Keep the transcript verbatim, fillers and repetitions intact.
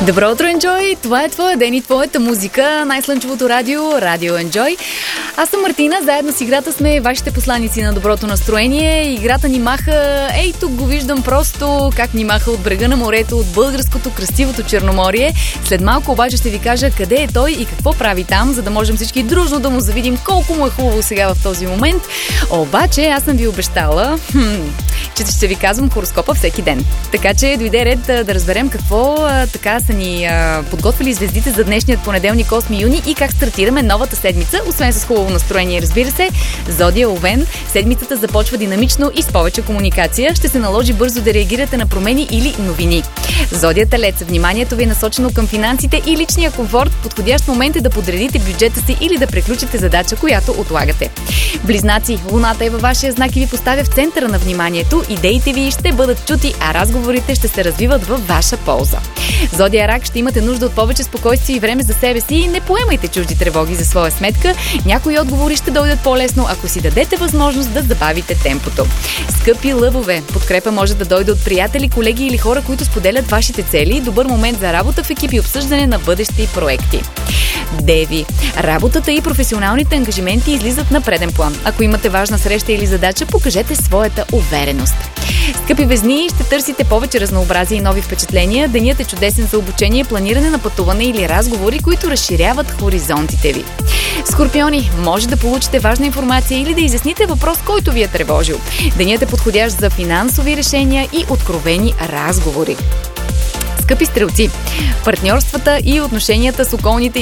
Добро утро, Enjoy! Това е твоя ден и твоята музика. Най-слънчевото радио, Радио Enjoy. Аз съм Мартина, заедно с играта сме вашите посланици на доброто настроение. Играта ни маха, ей тук го виждам просто, как ни маха от брега на морето, от българското красивото Черноморие. След малко обаче ще ви кажа къде е той и какво прави там, за да можем всички дружно да му завидим колко му е хубаво сега в този момент. Обаче аз съм ви обещала, хм, че ще ви казвам хороскопа всеки ден. Така че дойде ред да, да разберем какво а, така са ни а, подготвили звездите за днешният понеделник, осми юни, и как стартираме новата седмица, освен с хубаво настроение, разбира се. Зодия Овен, седмицата започва динамично и с повече комуникация. Ще се наложи бързо да реагирате на промени или новини. Зодия Телец, вниманието ви е насочено към финансите и личния комфорт. Подходящ момент е да подредите бюджета си или да приключите задача, която отлагате. Близнаци, луната е във вашия знак и ви поставя в центъра на вниманието. Идеите ви ще бъдат чути, а разговорите ще се развиват във ваша полза. Зодия Рак, ще имате нужда от повече спокойствие и време за себе си. Не поемайте чужди тревоги за своя сметка. Някои отговори ще дойдат по-лесно, ако си дадете възможност да забавите темпото. Скъпи лъвове, подкрепа може да дойде от приятели, колеги или хора, които споделят вашите цели. Добър момент за работа в екип и обсъждане на бъдещи проекти. Деви, работата и професионалните ангажименти излизат на преден план. Ако имате важна среща или задача, покажете своята увереност. Скъпи Везни, ще търсите повече разнообразие и нови впечатления. Денят е чудесен за обучение, планиране на пътуване или разговори, които разширяват хоризонтите ви. Скорпиони, може да получите важна информация или да изясните въпрос, който ви е тревожил. Денят е подходящ за финансови решения и откровени разговори. Скъпи Стрелци, партньорствата и отношенията с околните